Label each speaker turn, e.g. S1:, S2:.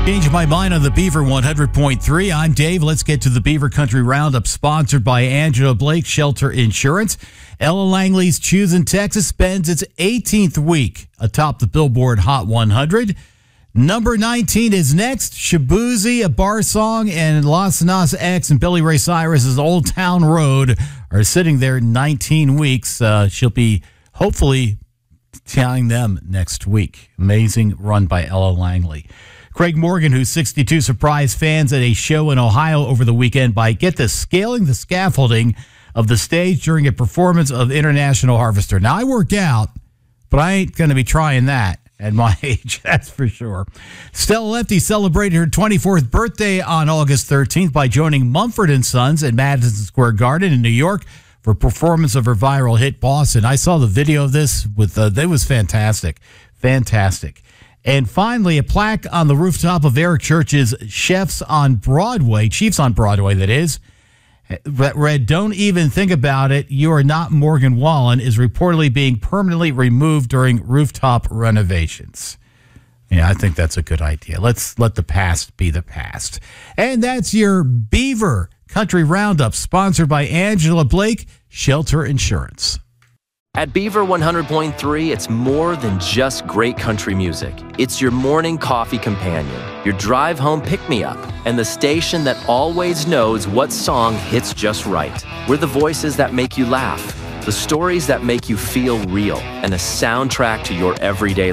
S1: Change my mind on the Beaver 100.3. I'm Dave. Let's get to the Beaver Country Roundup, sponsored by Angela Blake Shelter Insurance. Ella Langley's Choosing Texas spends its 18th week atop the Billboard Hot 100. Number 19 is next. Shaboozey, A Bar Song, and Los Nas X and Billy Ray Cyrus's Old Town Road are sitting there 19 weeks. She'll be hopefully telling them next week. Amazing run by Ella Langley. Craig Morgan, who's 62, surprised fans at a show in Ohio over the weekend by, get this, scaling the scaffolding of the stage during a performance of International Harvester. Now, I work out, but I ain't going to be trying that at my age, that's for sure. Stella Lefty celebrated her 24th birthday on August 13th by joining Mumford & Sons at Madison Square Garden in New York for a performance of her viral hit, Boston. I saw the video of this. It was fantastic. Fantastic. And finally, a plaque on the rooftop of Eric Church's Chiefs on Broadway, that is, that read, "Don't even think about it, you are not Morgan Wallen," is reportedly being permanently removed during rooftop renovations. Yeah, I think that's a good idea. Let's let the past be the past. And that's your Beaver Country Roundup, sponsored by Angela Blake Shelter Insurance.
S2: At Beaver 100.3, it's more than just great country music. It's your morning coffee companion, your drive home pick-me-up, and the station that always knows what song hits just right. We're the voices that make you laugh, the stories that make you feel real, and a soundtrack to your everyday